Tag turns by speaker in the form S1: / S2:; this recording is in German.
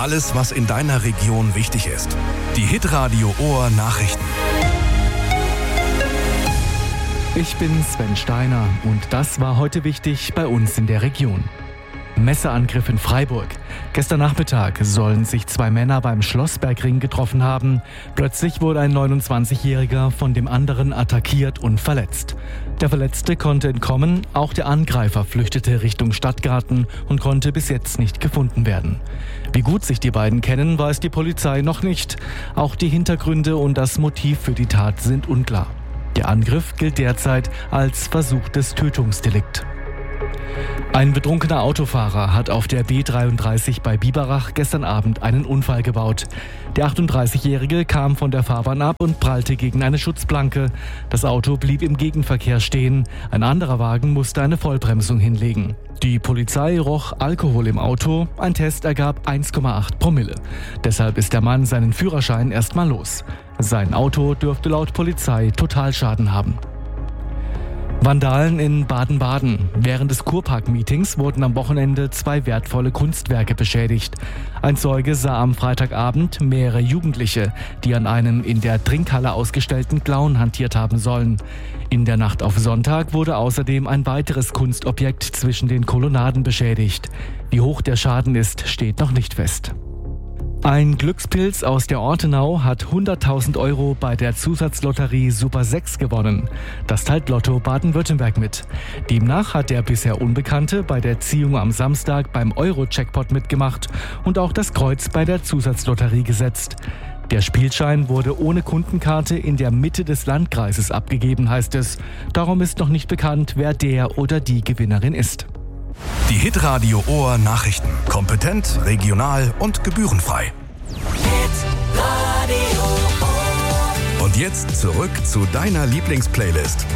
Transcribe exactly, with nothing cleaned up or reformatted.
S1: Alles, was in deiner Region wichtig ist. Die Hitradio Ohr Nachrichten.
S2: Ich bin Sven Steiner und das war heute wichtig bei uns in der Region. Messerangriff in Freiburg. Gestern Nachmittag sollen sich zwei Männer beim Schlossbergring getroffen haben. Plötzlich wurde ein neunundzwanzigjähriger von dem anderen attackiert und verletzt. Der Verletzte konnte entkommen, auch der Angreifer flüchtete Richtung Stadtgarten und konnte bis jetzt nicht gefunden werden. Wie gut sich die beiden kennen, weiß die Polizei noch nicht. Auch die Hintergründe und das Motiv für die Tat sind unklar. Der Angriff gilt derzeit als versuchtes Tötungsdelikt. Ein betrunkener Autofahrer hat auf der B dreiunddreißig bei Biberach gestern Abend einen Unfall gebaut. Der achtunddreißigjährige kam von der Fahrbahn ab und prallte gegen eine Schutzplanke. Das Auto blieb im Gegenverkehr stehen. Ein anderer Wagen musste eine Vollbremsung hinlegen. Die Polizei roch Alkohol im Auto. Ein Test ergab eins Komma acht Promille. Deshalb ist der Mann seinen Führerschein erstmal los. Sein Auto dürfte laut Polizei Totalschaden haben. Vandalen in Baden-Baden. Während des Kurpark-Meetings wurden am Wochenende zwei wertvolle Kunstwerke beschädigt. Ein Zeuge sah am Freitagabend mehrere Jugendliche, die an einem in der Trinkhalle ausgestellten Clown hantiert haben sollen. In der Nacht auf Sonntag wurde außerdem ein weiteres Kunstobjekt zwischen den Kolonnaden beschädigt. Wie hoch der Schaden ist, steht noch nicht fest. Ein Glückspilz aus der Ortenau hat hunderttausend Euro bei der Zusatzlotterie Super sechs gewonnen. Das teilt Lotto Baden-Württemberg mit. Demnach hat der bisher Unbekannte bei der Ziehung am Samstag beim Euro-Jackpot mitgemacht und auch das Kreuz bei der Zusatzlotterie gesetzt. Der Spielschein wurde ohne Kundenkarte in der Mitte des Landkreises abgegeben, heißt es. Darum ist noch nicht bekannt, wer der oder die Gewinnerin ist.
S1: Die Hitradio Ohr Nachrichten. Kompetent, regional und gebührenfrei.
S3: Hitradio Ohr.
S1: Und jetzt zurück zu deiner Lieblingsplaylist.